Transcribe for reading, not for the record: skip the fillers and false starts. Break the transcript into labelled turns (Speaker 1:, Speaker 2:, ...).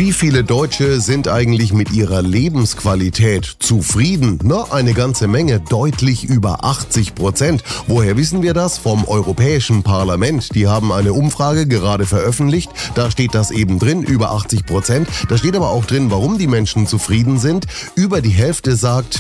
Speaker 1: Wie viele Deutsche sind eigentlich mit ihrer Lebensqualität zufrieden? Na, eine ganze Menge, deutlich über 80%. Woher wissen wir das? Vom Europäischen Parlament. Die haben eine Umfrage gerade veröffentlicht. Da steht das eben drin, über 80%. Da steht aber auch drin, warum die Menschen zufrieden sind. Über die Hälfte sagt,